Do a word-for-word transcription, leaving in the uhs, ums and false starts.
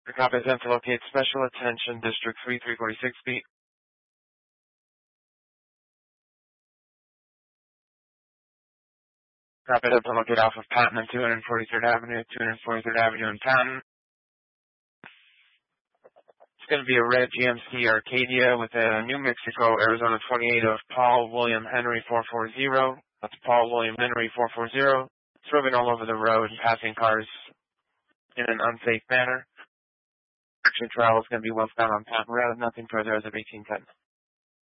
Copy, attempt to locate Special Attention District three three forty-six B. Copy, attempt to locate off of Patton and two forty-third Avenue, two forty-third Avenue and Patton. It's going to be a red G M C Arcadia with a New Mexico, Arizona twenty-eight of Paul William Henry four forty. That's Paul William Henry four forty. Swerving all over the road and passing cars in an unsafe manner. Action trial is going to be westbound on Patton Road. Nothing further as of eighteen ten.